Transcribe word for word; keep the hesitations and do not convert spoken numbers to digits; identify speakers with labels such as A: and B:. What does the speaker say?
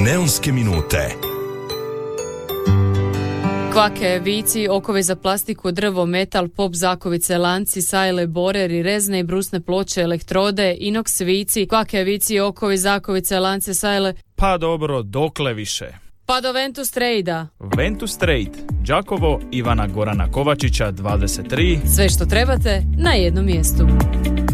A: Neonske minute.
B: Kvake, vici, okovi za plastiku, drvo, metal, pop, zakovice, lanci, sajle, boreri, rezne i brusne ploče, elektrode, inoks, vici, kvake, vici, okovi, zakovice, lance, sajle.
C: Pa dobro, dokle više?
B: Pa do Ventus Trade-a.
C: Ventus Trade, Đakovo, Ivana Gorana Kovačića, dvadeset tri.
B: Sve što trebate na jednom mjestu.